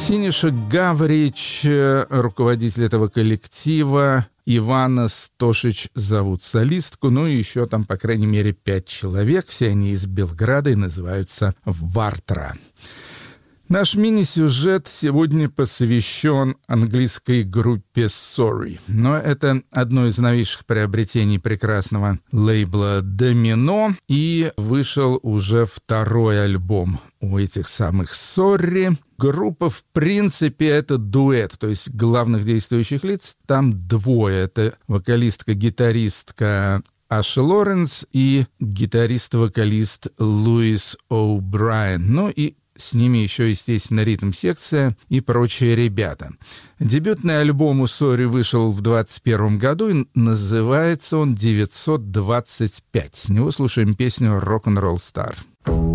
Синиша Гаврич, руководитель этого коллектива, Ивана Стошич зовут солистку, ну и еще там, по крайней мере, 5 человек, все они из Белграда и называются «Вартра». Наш мини-сюжет сегодня посвящен английской группе Sorry. Но это одно из новейших приобретений прекрасного лейбла Domino. И вышел уже второй альбом у этих самых Sorry. Группа, в принципе, это дуэт, то есть главных действующих лиц там двое. Это вокалистка-гитаристка Аши Лоренс и гитарист-вокалист Луис О'Брайен. Ну и с ними еще, естественно, ритм-секция и прочие ребята. Дебютный альбом у Sorry вышел в 2021 году, и называется он «925». С него слушаем песню «Rock'n'Roll Star».